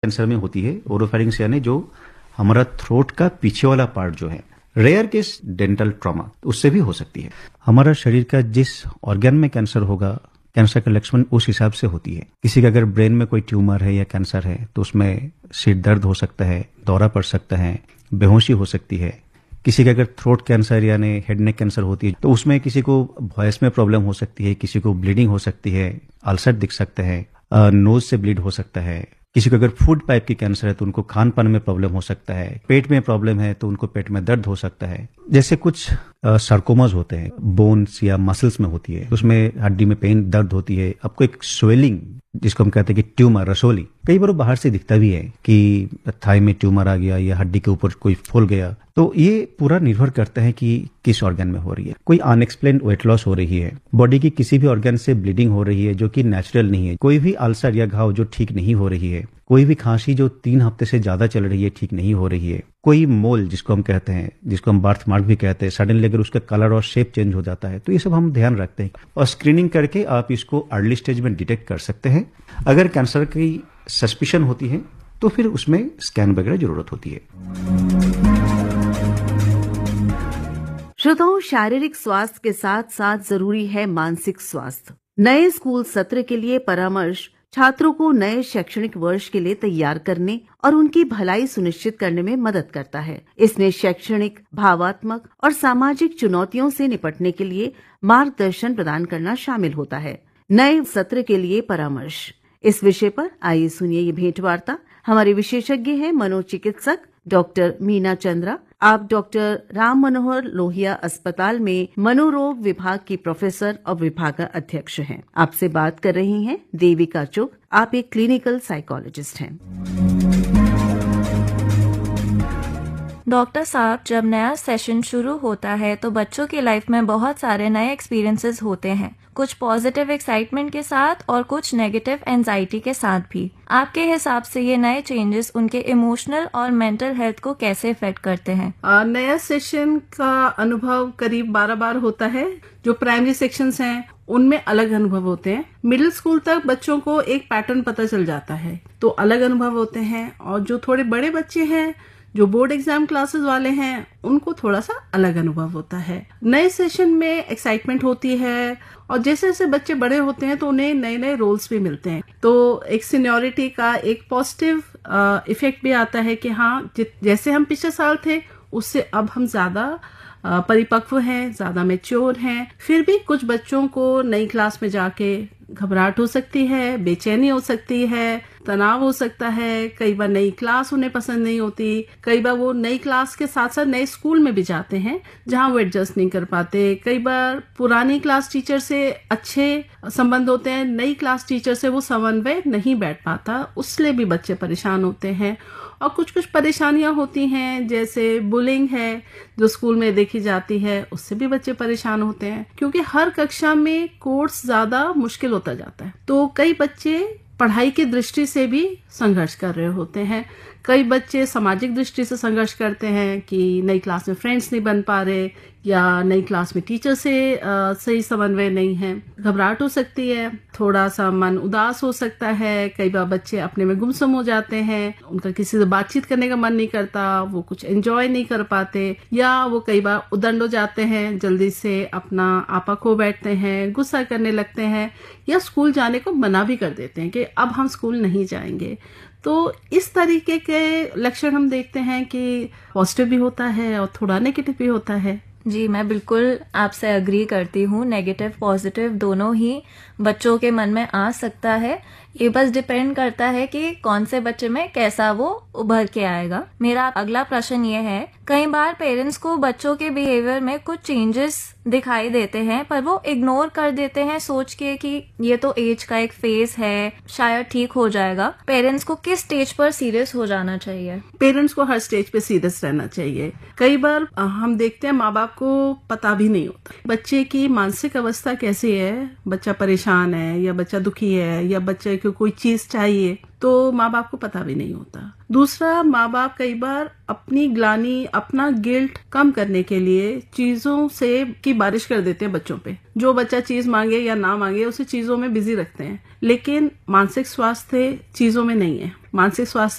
Cancer में होती है, ओरोफेरिंक्स यानी जो हमारा थ्रोट का पीछे वाला पार्ट जो है। रेयर केस डेंटल ट्रॉमा उससे भी हो सकती है। हमारा शरीर का जिस ऑर्गन में कैंसर होगा, कैंसर का लक्षण उस हिसाब से होती है। किसी का अगर ब्रेन में कोई ट्यूमर है या कैंसर है तो उसमें सिर दर्द हो सकता है, दौरा पड़ सकता है, बेहोशी हो सकती है। किसी का अगर थ्रोट कैंसर यानी हेड नेक कैंसर होती है तो उसमें किसी को वॉइस में प्रॉब्लम हो सकती है, किसी को ब्लीडिंग हो सकती है, अल्सर दिख सकता है, नोज से ब्लीड हो सकता है। किसी को अगर फूड पाइप की कैंसर है तो उनको खान पान में प्रॉब्लम हो सकता है। पेट में प्रॉब्लम है तो उनको पेट में दर्द हो सकता है। जैसे कुछ सार्कोमास होते हैं, बोन्स या मसल्स में होती है, उसमें हड्डी में पेन दर्द होती है। आपको एक स्वेलिंग जिसको हम कहते हैं कि ट्यूमर, रसोली, कई बार बाहर से दिखता भी है कि थाई में ट्यूमर आ गया या हड्डी के ऊपर कोई फूल गया। तो ये पूरा निर्भर करता है कि किस ऑर्गन में हो रही है। कोई अनएक्सप्लेन्ड वेट लॉस हो रही है, बॉडी की किसी भी ऑर्गन से ब्लीडिंग हो रही है जो कि नेचुरल नहीं है, कोई भी अल्सर या घाव जो ठीक नहीं हो रही है, कोई भी खांसी जो 3 हफ्ते से ज्यादा चल रही है, ठीक नहीं हो रही है, कोई मोल जिसको हम कहते हैं, जिसको हम बर्थ मार्क भी कहते हैं, सडनली अगर उसका कलर और शेप चेंज हो जाता है, तो ये सब हम ध्यान रखते हैं और स्क्रीनिंग करके आप इसको अर्ली स्टेज में डिटेक्ट कर सकते हैं। अगर कैंसर की सस्पिशन होती है तो फिर उसमें स्कैन वगैरह जरूरत होती है। श्रोताओं, शारीरिक स्वास्थ्य के साथ साथ जरूरी है मानसिक स्वास्थ्य। नए स्कूल सत्र के लिए परामर्श छात्रों को नए शैक्षणिक वर्ष के लिए तैयार करने और उनकी भलाई सुनिश्चित करने में मदद करता है। इसमें शैक्षणिक, भावात्मक और सामाजिक चुनौतियों से निपटने के लिए मार्गदर्शन प्रदान करना शामिल होता है। नए सत्र के लिए परामर्श, इस विषय पर आइए सुनिए ये भेंट वार्ता। हमारे विशेषज्ञ हैं मनोचिकित्सक डॉक्टर मीना चंद्रा। आप डॉक्टर राम मनोहर लोहिया अस्पताल में मनोरोग विभाग की प्रोफेसर और विभाग अध्यक्ष हैं। आपसे बात कर रही हैं देविका चुग। आप एक क्लिनिकल साइकोलॉजिस्ट हैं। डॉक्टर साहब, जब नया सेशन शुरू होता है तो बच्चों की लाइफ में बहुत सारे नए एक्सपीरियंसेस होते हैं, कुछ पॉजिटिव एक्साइटमेंट के साथ और कुछ नेगेटिव एंजाइटी के साथ भी। आपके हिसाब से ये नए चेंजेस उनके इमोशनल और मेंटल हेल्थ को कैसे इफेक्ट करते हैं? नया सेशन का अनुभव करीब 12 बार होता है। जो प्राइमरी सेक्शंस हैं उनमें अलग अनुभव होते हैं। मिडिल स्कूल तक बच्चों को एक पैटर्न पता चल जाता है तो अलग अनुभव होते हैं, और जो थोड़े बड़े बच्चे हैं, जो बोर्ड एग्जाम क्लासेस वाले हैं, उनको थोड़ा सा अलग अनुभव होता है। नए सेशन में एक्साइटमेंट होती है और जैसे जैसे बच्चे बड़े होते हैं तो उन्हें नए नए रोल्स भी मिलते हैं, तो एक सीनियरिटी का एक पॉजिटिव इफेक्ट भी आता है कि हाँ, जैसे हम पिछले साल थे उससे अब हम ज्यादा परिपक्व हैं, ज्यादा मैच्योर हैं। फिर भी कुछ बच्चों को नई क्लास में जाके घबराहट हो सकती है, बेचैनी हो सकती है, तनाव हो सकता है। कई बार नई क्लास उन्हें पसंद नहीं होती। कई बार वो नई क्लास के साथ साथ नए स्कूल में भी जाते हैं जहां वो एडजस्ट नहीं कर पाते। कई बार पुरानी क्लास टीचर से अच्छे संबंध होते हैं, नई क्लास टीचर से वो समन्वय नहीं बैठ पाता, उसलिए भी बच्चे परेशान होते हैं। और कुछ कुछ परेशानियां होती हैं, जैसे बुलिंग है जो स्कूल में देखी जाती है, उससे भी बच्चे परेशान होते हैं, क्योंकि हर कक्षा में कोर्स ज्यादा मुश्किल होता जाता है। तो कई बच्चे पढ़ाई की दृष्टि से भी संघर्ष कर रहे होते हैं। कई बच्चे सामाजिक दृष्टि से संघर्ष करते हैं कि नई क्लास में फ्रेंड्स नहीं बन पा रहे या नई क्लास में टीचर से सही समन्वय नहीं है। घबराहट हो सकती है, थोड़ा सा मन उदास हो सकता है। कई बार बच्चे अपने में गुमसुम हो जाते हैं, उनका किसी से बातचीत करने का मन नहीं करता, वो कुछ एंजॉय नहीं कर पाते, या वो कई बार उदंड हो जाते हैं, जल्दी से अपना आपा खो बैठते हैं, गुस्सा करने लगते हैं, या स्कूल जाने को मना भी कर देते हैं कि अब हम स्कूल नहीं जाएंगे। तो इस तरीके के लक्षण हम देखते हैं कि पॉजिटिव भी होता है और थोड़ा नेगेटिव भी होता है। जी, मैं बिल्कुल आपसे एग्री करती हूँ। नेगेटिव पॉजिटिव दोनों ही बच्चों के मन में आ सकता है। ये बस डिपेंड करता है कि कौन से बच्चे में कैसा वो उभर के आएगा। मेरा अगला प्रश्न ये है, कई बार पेरेंट्स को बच्चों के बिहेवियर में कुछ चेंजेस दिखाई देते हैं पर वो इग्नोर कर देते हैं सोच के कि ये तो एज का एक फेज है, शायद ठीक हो जाएगा। पेरेंट्स को किस स्टेज पर सीरियस हो जाना चाहिए? पेरेंट्स को हर स्टेज पे सीरियस रहना चाहिए। कई बार हम देखते हैं माँ बाप को पता भी नहीं होता बच्चे की मानसिक अवस्था कैसी है, बच्चा परेशान है या बच्चा दुखी है या बच्चे को कोई चीज चाहिए, तो माँ बाप को पता भी नहीं होता। दूसरा, माँ बाप कई बार अपनी ग्लानि, अपना गिल्ट कम करने के लिए चीजों से की बारिश कर देते हैं बच्चों पे। जो बच्चा चीज मांगे या ना मांगे उसे चीजों में बिजी रखते हैं, लेकिन मानसिक स्वास्थ्य चीजों में नहीं है। मानसिक स्वास्थ्य